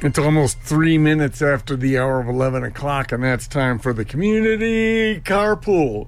It's almost 3 minutes after the hour of 11 o'clock, and that's time for the community carpool.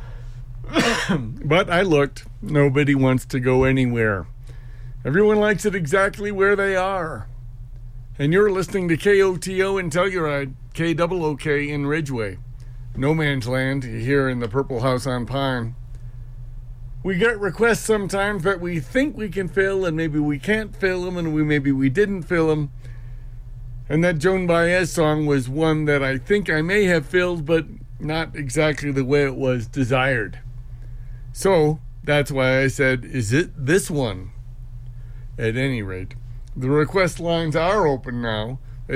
But I looked. Nobody wants to go anywhere. Everyone likes it exactly where they are. And you're listening to KOTO in Telluride, KOOK in Ridgeway. No Man's Land here in the Purple House on Pine. We get requests sometimes that we think we can fill, and maybe we can't fill them, and maybe we didn't fill them. And that Joan Baez song was one that I think I may have filled, but not exactly the way it was desired. So that's why I said, is it this one? At any rate, the request lines are open now at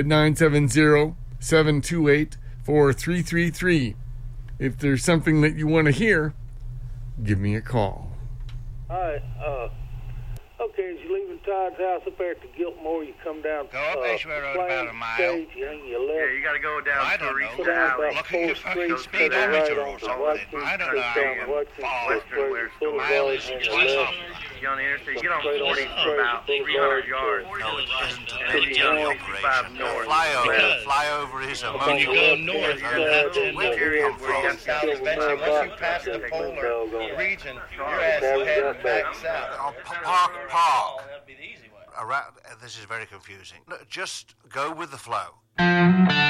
970-728-4333. If there's something that you want to hear, give me a call. Hi, okay, as you're leaving Todd's house up there at the Giltmore, you come down go up Ashway Road about a mile. Stage, you hang your left. Yeah, you got to go down I don't to know. the alley. Look at your fucking speedometer or something. I don't know how you fall. Western where it's Mileage just off. You on the interstate, get on 40 for about 300 yards. No, it isn't a And then you military go operation. 65 north. Flyover is a When you go north, That's that's which area where you got South south eventually, once you pass the polar region, your ass is heading back south. Park. that'd be the easy way. Around, this is very confusing. No, just go with the flow.